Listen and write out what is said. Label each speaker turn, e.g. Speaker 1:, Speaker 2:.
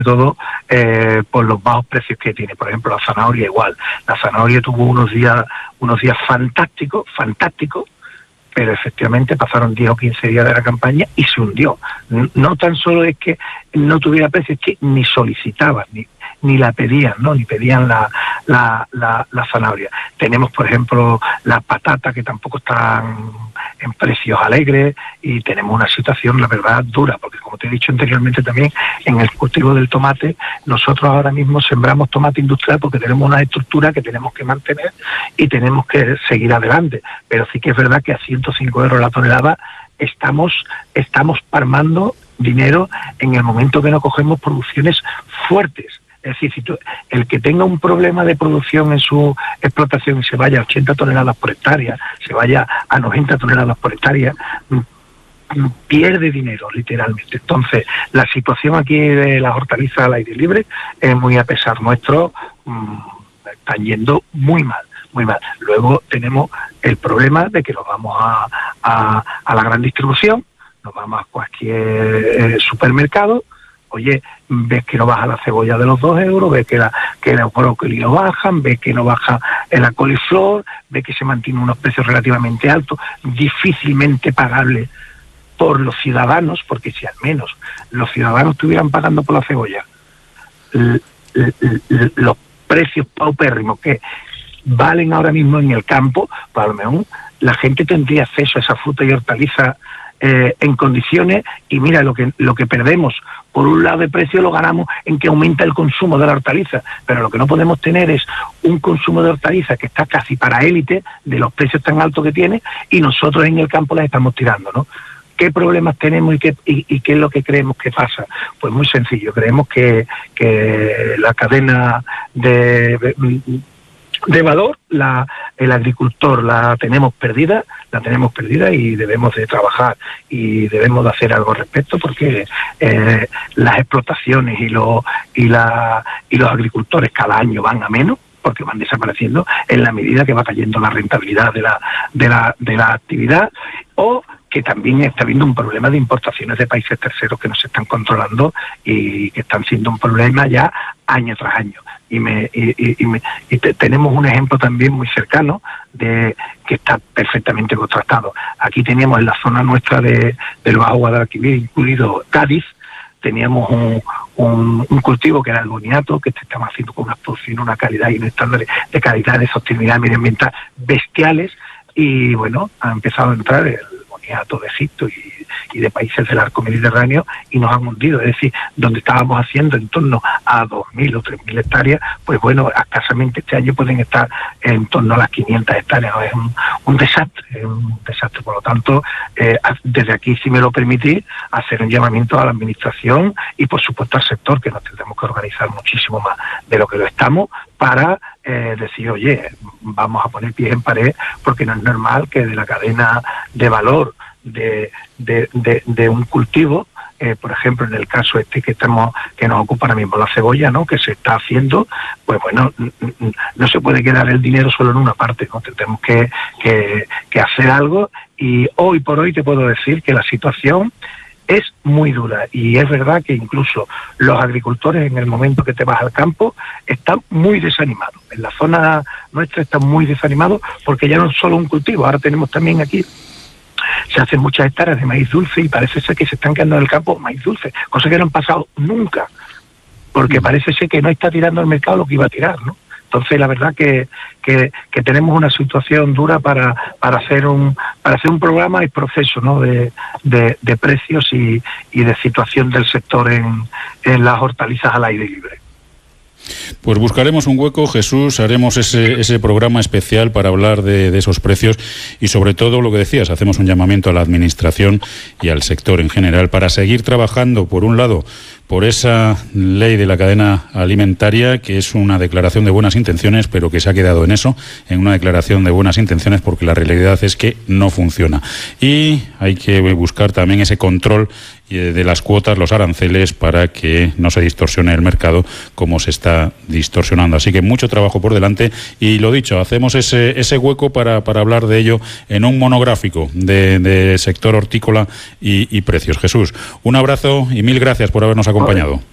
Speaker 1: todo por los bajos precios que tiene. Por ejemplo, la zanahoria igual. La zanahoria tuvo unos días fantásticos, pero efectivamente pasaron 10 o 15 días de la campaña y se hundió. No tan solo es que no tuviera precio, es que ni solicitaban, ni la pedían, ¿no? Ni pedían la zanahoria. Tenemos, por ejemplo, las patatas, que tampoco están en precios alegres, y tenemos una situación, la verdad, dura, porque como te he dicho anteriormente también, en el cultivo del tomate, nosotros ahora mismo sembramos tomate industrial porque tenemos una estructura que tenemos que mantener y tenemos que seguir adelante. Pero sí que es verdad que a 105 euros la tonelada estamos palmando dinero en el momento que no cogemos producciones fuertes. Es decir, si el que tenga un problema de producción en su explotación y se vaya a 80 toneladas por hectárea, se vaya a 90 toneladas por hectárea, pierde dinero, literalmente. Entonces, la situación aquí de las hortalizas al aire libre, muy a pesar nuestro, están yendo muy mal. Muy mal. Luego tenemos el problema de que nos vamos a la gran distribución, nos vamos a cualquier supermercado. Oye, ves que no baja la cebolla de los 2 euros, ves que los brócoli no bajan, ves que no baja la coliflor, ves que se mantienen unos precios relativamente altos, difícilmente pagables por los ciudadanos, porque si al menos los ciudadanos estuvieran pagando por la cebolla los precios paupérrimos que valen ahora mismo en el campo, pues a lo mejor la gente tendría acceso a esa fruta y hortaliza en condiciones, y mira, lo que perdemos por un lado de precio lo ganamos en que aumenta el consumo de la hortaliza, pero lo que no podemos tener es un consumo de hortaliza que está casi para élite de los precios tan altos que tiene, y nosotros en el campo las estamos tirando, ¿no? ¿Qué problemas tenemos y qué es lo que creemos que pasa? Pues muy sencillo, creemos que la cadena de valor, el agricultor la tenemos perdida y debemos de trabajar y debemos de hacer algo al respecto, porque las explotacionas y los agricultores cada año van a menos, porque van desapareciendo en la medida que va cayendo la rentabilidad de la actividad, o que también está habiendo un problema de importaciones de países terceros que no se están controlando y que están siendo un problema ya año tras año. Tenemos un ejemplo también muy cercano de que está perfectamente contrastado. Aquí teníamos en la zona nuestra del Bajo Guadalquivir, incluido Cádiz, teníamos un cultivo que era el boniato, que estamos haciendo con unas producciones, una calidad y un estándar de calidad, de sostenibilidad medioambiental bestiales, y bueno, ha empezado a entrar el boniato de Egipto y de países del arco mediterráneo, y nos han hundido. Es decir, donde estábamos haciendo en torno a 2.000 o 3.000 hectáreas, pues bueno, escasamente este año pueden estar en torno a las 500 hectáreas. Es un desastre. Por lo tanto, desde aquí, si me lo permitís, hacer un llamamiento a la administración y por supuesto al sector, que nos tendremos que organizar muchísimo más de lo que lo estamos, para decir, oye, vamos a poner pies en pared, porque no es normal que de la cadena de valor de un cultivo, por ejemplo, en el caso que nos ocupa ahora mismo la cebolla, ¿no?, que se está haciendo, pues bueno, no se puede quedar el dinero solo en una parte, ¿no? Tenemos que hacer algo, y hoy por hoy te puedo decir que la situación es muy dura, y es verdad que incluso los agricultores, en el momento que te vas al campo, están muy desanimados. En la zona nuestra están muy desanimados, porque ya no es solo un cultivo, ahora tenemos también aquí, se hacen muchas hectáreas de maíz dulce, y parece ser que se están quedando en el campo maíz dulce, cosa que no han pasado nunca, porque parece ser que no está tirando al mercado lo que iba a tirar, ¿no? Entonces, la verdad que tenemos una situación dura para hacer un programa y proceso, ¿no?, de precios y de situación del sector en las hortalizas al aire libre.
Speaker 2: Pues buscaremos un hueco, Jesús, haremos ese programa especial para hablar de esos precios, y sobre todo lo que decías, hacemos un llamamiento a la administración y al sector en general para seguir trabajando, por un lado, por esa ley de la cadena alimentaria, que es una declaración de buenas intenciones, pero que se ha quedado en eso, en una declaración de buenas intenciones, porque la realidad es que no funciona. Y hay que buscar también ese control de las cuotas, los aranceles, para que no se distorsione el mercado como se está distorsionando. Así que mucho trabajo por delante, y lo dicho, hacemos ese hueco para hablar de ello en un monográfico de sector hortícola y precios. Jesús, un abrazo y mil gracias por habernos acompañado.